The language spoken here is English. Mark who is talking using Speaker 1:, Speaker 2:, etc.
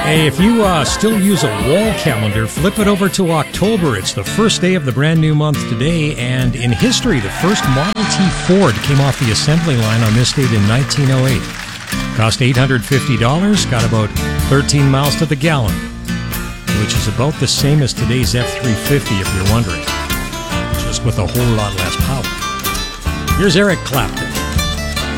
Speaker 1: Hey, if you still use a wall calendar, flip it over to October. It's the first day of the brand new month today, and in history, the first Model T Ford came off the assembly line on this date in 1908. Cost $850, got about 13 miles to the gallon, which is about the same as today's F-350 if you're wondering, just with a whole lot less power. Here's Eric Clapton.